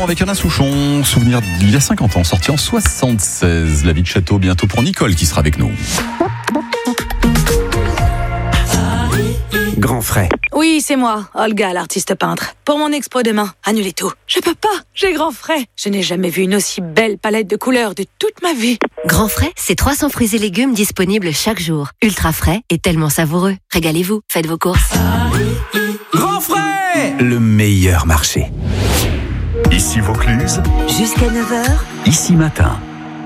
avec Alain Souchon. Souvenir d'il y a 50 ans, sorti en 76. La vie de château bientôt pour Nicole qui sera avec nous. Grand frais. Oui, c'est moi, Olga, l'artiste peintre. Pour mon expo demain, annulez tout. Je peux pas, j'ai grand frais. Je n'ai jamais vu une aussi belle palette de couleurs de toute ma vie. Grand frais, c'est 300 fruits et légumes disponibles chaque jour. Ultra frais et tellement savoureux. Régalez-vous, faites vos courses. Grand frais, le meilleur marché. Ici Vaucluse, Jusqu'à 9h. ici matin.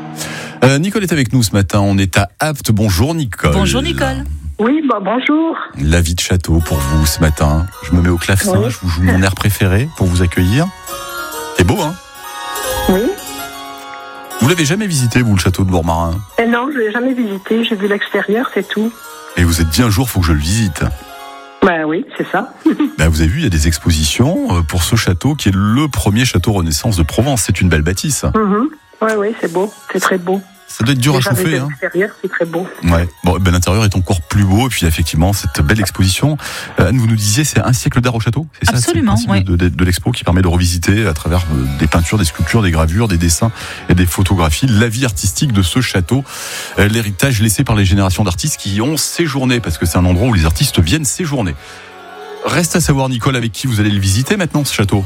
Nicole est avec nous ce matin. On est à Apt. Bonjour Nicole. Bonjour Nicole. Oui, bonjour. La vie de château pour vous ce matin. Je me mets au clavecin, Oui. je vous joue mon air préféré pour vous accueillir. C'est beau, hein? Oui. Vous l'avez jamais visité, vous, le château de Bourg-Marin? Non, je ne l'ai jamais visité. J'ai vu l'extérieur, c'est tout. Et vous êtes dit un jour, faut que je le visite. Ben oui, c'est ça. Vous avez vu, il y a des expositions pour ce château qui est le premier château Renaissance de Provence. C'est une belle bâtisse. Oui, c'est beau. C'est très beau. Ça doit être dur à Déjà, chauffer, vu hein? l'extérieur, c'est très beau. Ouais. Bon, l'intérieur est encore plus beau. Et puis, effectivement, cette belle exposition. Anne, vous nous disiez, c'est un siècle d'art au château? C'est ça? Absolument, C'est le principe de l'expo qui permet de revisiter à travers des peintures, des sculptures, des gravures, des dessins et des photographies la vie artistique de ce château. L'héritage laissé par les générations d'artistes qui y ont séjourné, parce que c'est un endroit où les artistes viennent séjourner. Reste à savoir, Nicole, avec qui vous allez le visiter maintenant, ce château?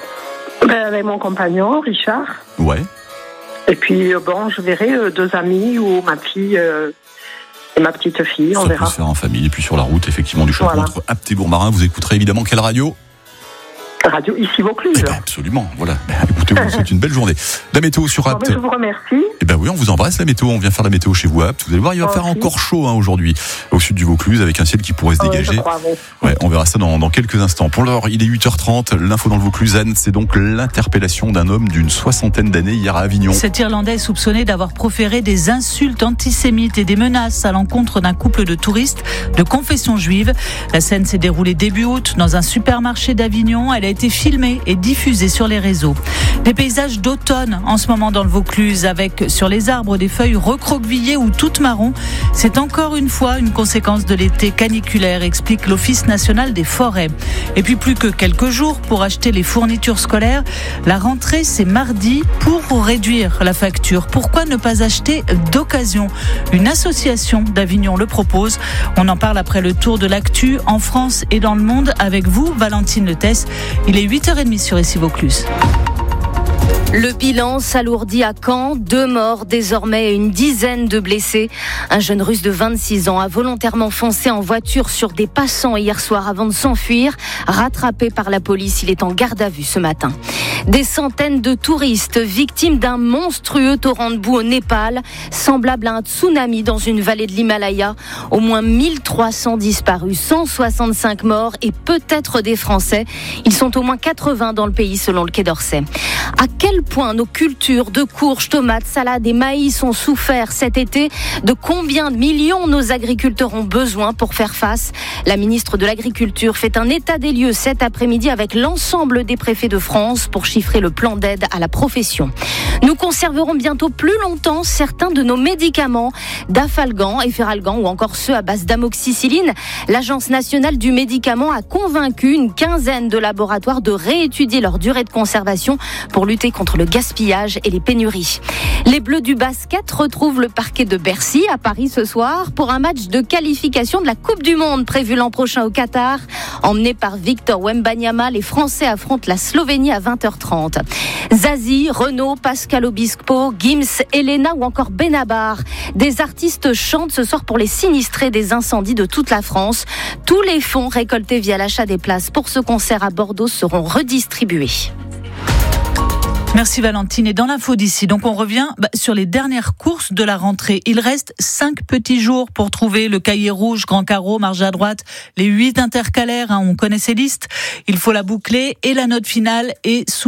Avec mon compagnon, Richard. Ouais. Et puis, je verrai 2 amis ou ma fille et ma petite fille, on Ça verra. peut se faire en famille. Et puis sur la route, effectivement, du château Voilà. entre Apt et Bourg-Marin, vous écouterez évidemment quelle radio? Radio ici Vaucluse. Absolument, voilà. Écoutez, vous c'est une belle journée. La météo sur Apt. Je vous remercie. Oui, on vous embrasse, la météo. On vient faire la météo chez vous, Apt. Vous allez voir, il va faire encore chaud aujourd'hui, au sud du Vaucluse, avec un ciel qui pourrait se dégager. Je crois, oui. Ouais, on verra ça dans quelques instants. Pour l'heure, il est 8h30. L'info dans le Vaucluse, Anne, c'est donc l'interpellation d'un homme d'une 60aine d'années hier à Avignon. Cet Irlandais est soupçonné d'avoir proféré des insultes antisémites et des menaces à l'encontre d'un couple de touristes de confession juive. La scène s'est déroulée début août dans un supermarché d'Avignon. Elle a été filmée et diffusée sur les réseaux. Des paysages d'automne en ce moment dans le Vaucluse, avec sur les arbres des feuilles recroquevillées ou toutes marron. C'est encore une fois une conséquence de l'été caniculaire, explique l'Office national des forêts. Et puis plus que quelques jours pour acheter les fournitures scolaires. La rentrée, c'est mardi. Pour réduire la facture, pourquoi ne pas acheter d'occasion? Une association d'Avignon le propose. On en parle après le tour de l'actu en France et dans le monde avec vous, Valentine Letès. Il est 8h30 sur Ici Vaucluse. Le bilan s'alourdit à Caen. 2 morts désormais et une dizaine de blessés. Un jeune russe de 26 ans a volontairement foncé en voiture sur des passants hier soir avant de s'enfuir. Rattrapé par la police, il est en garde à vue ce matin. Des centaines de touristes victimes d'un monstrueux torrent de boue au Népal, semblable à un tsunami dans une vallée de l'Himalaya. Au moins 1300 disparus, 165 morts et peut-être des Français. Ils sont au moins 80 dans le pays selon le Quai d'Orsay. À quel point nos cultures de courges, tomates, salades et maïs ont souffert cet été? De combien de millions nos agriculteurs ont besoin pour faire face? La ministre de l'Agriculture fait un état des lieux cet après-midi avec l'ensemble des préfets de France pour chiffrer le plan d'aide à la profession. Nous conserverons bientôt plus longtemps certains de nos médicaments, Dafalgan, Efferalgan ou encore ceux à base d'amoxicilline. L'Agence nationale du médicament a convaincu une quinzaine de laboratoires de réétudier leur durée de conservation pour lutter contre le gaspillage et les pénuries. Les Bleus du basket retrouvent le parquet de Bercy à Paris ce soir pour un match de qualification de la Coupe du Monde prévu l'an prochain au Qatar. Emmenés par Victor Wembanyama, les Français affrontent la Slovénie à 20h30. Zazie, Renaud, Pascal Obispo, Gims, Elena ou encore Benabar. Des artistes chantent ce soir pour les sinistrés des incendies de toute la France. Tous les fonds récoltés via l'achat des places pour ce concert à Bordeaux seront redistribués. Merci Valentine. Et dans l'info d'ici, donc on revient sur les dernières courses de la rentrée. Il reste 5 petits jours pour trouver le cahier rouge, grand carreau, marge à droite, les 8 intercalaires, on connaît ces listes. Il faut la boucler et la note finale est sous